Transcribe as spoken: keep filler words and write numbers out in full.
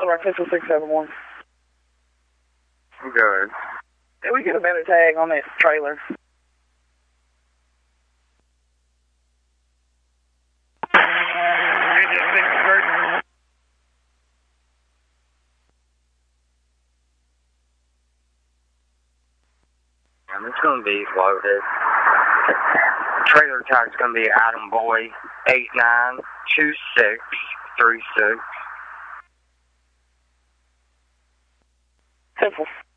Right, Pistol six seven one. Good. Can we get a better tag on this trailer? And it's going to be loaded. Trailer tag's going to be Adam Boy eight nine two six three six. Simple.